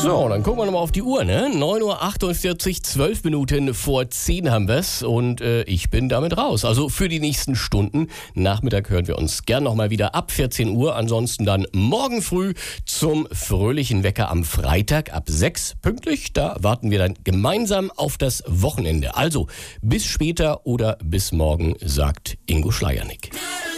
So, dann gucken wir nochmal auf die Uhr, ne? 9:48 Uhr, 12 Minuten vor 10 haben wir's und ich bin damit raus. Also für die nächsten Stunden. Nachmittag hören wir uns gern nochmal wieder ab 14 Uhr. Ansonsten dann morgen früh zum fröhlichen Wecker am Freitag ab 6 pünktlich. Da warten wir dann gemeinsam auf das Wochenende. Also bis später oder bis morgen, sagt Ingo Schleiernick.